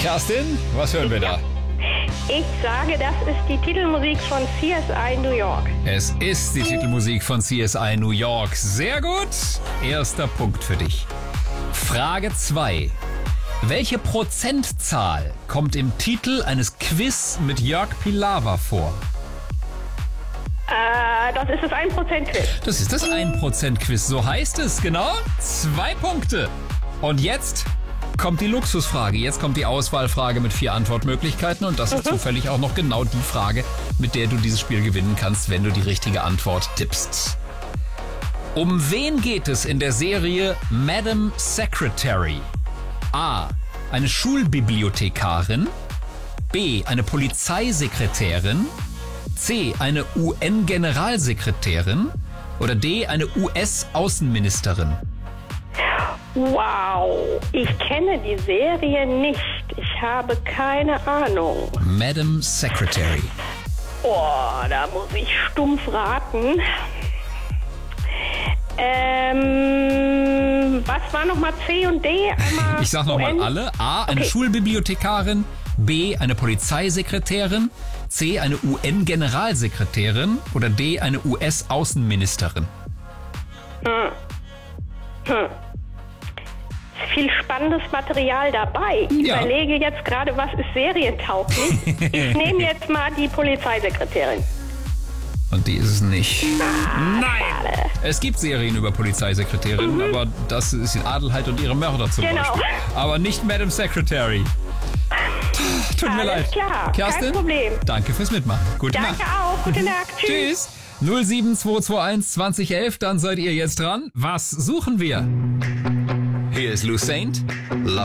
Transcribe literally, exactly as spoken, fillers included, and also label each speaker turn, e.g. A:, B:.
A: Kerstin, was hören wir da?
B: Ich sage, das ist die Titelmusik von C S I New York.
A: Es ist die Titelmusik von C S I New York. Sehr gut. Erster Punkt für dich. Frage zwei. Welche Prozentzahl kommt im Titel eines Quiz mit Jörg Pilawa vor?
B: Äh, das ist das ein Prozent Quiz.
A: Das ist das ein Prozent Quiz, so heißt es, genau. Zwei Punkte. Und jetzt kommt die Luxusfrage. Jetzt kommt die Auswahlfrage mit vier Antwortmöglichkeiten. Und das ist mhm. zufällig auch noch genau die Frage, mit der du dieses Spiel gewinnen kannst, wenn du die richtige Antwort tippst. Um wen geht es in der Serie Madam Secretary? A. Eine Schulbibliothekarin. B. Eine Polizeisekretärin. C. Eine U N-Generalsekretärin. Oder D. Eine U S-Außenministerin.
B: Wow, ich kenne die Serie nicht. Ich habe keine Ahnung.
A: Madam Secretary.
B: Oh, da muss ich stumpf raten. Ähm, was war nochmal C und D? Einmal
A: ich sag nochmal alle. A, eine okay. Schulbibliothekarin. B, eine Polizeisekretärin. C, eine U N-Generalsekretärin. Oder D, eine U S-Außenministerin.
B: Hm. Hm. Viel spannendes Material dabei. Ich ja. überlege jetzt gerade, was ist serientauglich. Ich nehme jetzt mal die Polizeisekretärin.
A: Und die ist es nicht.
B: Ah,
A: Nein!
B: Schade.
A: Es gibt Serien über Polizeisekretärinnen, mhm. aber das ist in Adelheid und ihre Mörder zum
B: genau.
A: Beispiel. Aber nicht Madam Secretary. Tut
B: Alles
A: mir leid.
B: Klar,
A: Kerstin,
B: kein Problem.
A: Danke fürs Mitmachen. Gute
B: Danke
A: Nacht.
B: auch. Gute Nacht.
A: Tschüss.
B: Tschüss.
A: null sieben zwei zwei eins zwanzig elf, dann seid ihr jetzt dran. Was suchen wir? Hier ist Lou Saint.